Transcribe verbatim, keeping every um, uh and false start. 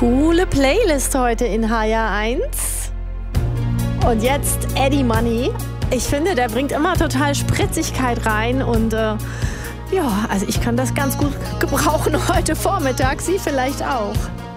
Coole Playlist heute in H J eins. Und jetzt Eddie Money. Ich finde, der bringt immer total Spritzigkeit rein und äh, ja, also ich kann das ganz gut gebrauchen heute Vormittag. Sie vielleicht auch.